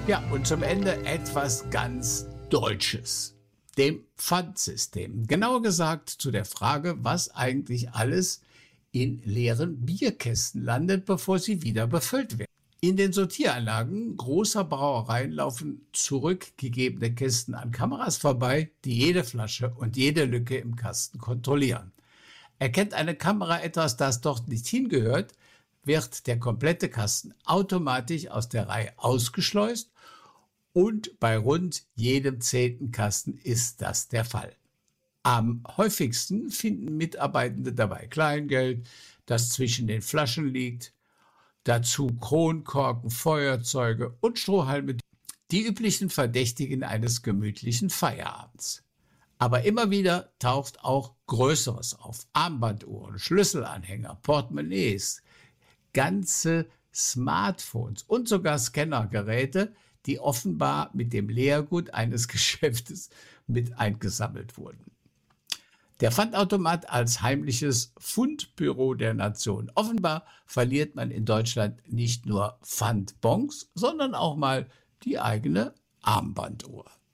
Ja, und zum Ende etwas ganz Deutsches, dem Pfandsystem. Genauer gesagt zu der Frage, was eigentlich alles in leeren Bierkästen landet, bevor sie wieder befüllt werden. In den Sortieranlagen großer Brauereien laufen zurückgegebene Kisten an Kameras vorbei, die jede Flasche und jede Lücke im Kasten kontrollieren. Erkennt eine Kamera etwas, das dort nicht hingehört, wird der komplette Kasten automatisch aus der Reihe ausgeschleust und bei rund jedem 10. Kasten ist das der Fall. Am häufigsten finden Mitarbeitende dabei Kleingeld, das zwischen den Flaschen liegt, dazu Kronkorken, Feuerzeuge und Strohhalme, die üblichen Verdächtigen eines gemütlichen Feierabends. Aber immer wieder taucht auch Größeres auf. Armbanduhren, Schlüsselanhänger, Portemonnaies, ganze Smartphones und sogar Scannergeräte, die offenbar mit dem Leergut eines Geschäftes mit eingesammelt wurden. Der Pfandautomat als heimliches Fundbüro der Nation. Offenbar verliert man in Deutschland nicht nur Pfandbons, sondern auch mal die eigene Armbanduhr.